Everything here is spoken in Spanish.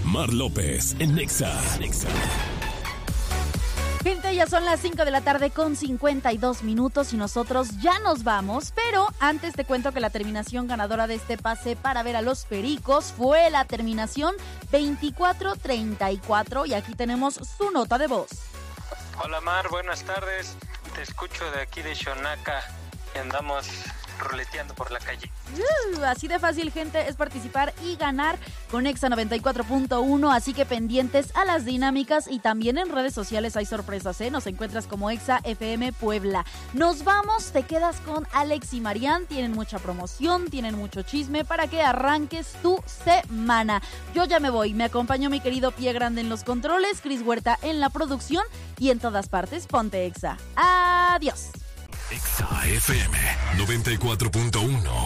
Mar López en Nexa. Gente, ya son las 5 de la tarde con 52 minutos y nosotros ya nos vamos, pero antes te cuento que la terminación ganadora de este pase para ver a los Pericos fue la terminación 2434 y aquí tenemos su nota de voz. Hola Mar, buenas tardes, te escucho de aquí de Xonaca y andamos ruleteando por la calle. Así de fácil, gente, es participar y ganar con Exa 94.1, así que pendientes a las dinámicas y también en redes sociales hay sorpresas, ¿eh? Nos encuentras como Exa FM Puebla. Nos vamos, te quedas con Alex y Marian, tienen mucha promoción, tienen mucho chisme para que arranques tu semana. Yo ya me voy, me acompañó mi querido Pie Grande en los controles, Cris Huerta en la producción y en todas partes, ponte Exa. Adiós. Exa FM 94.1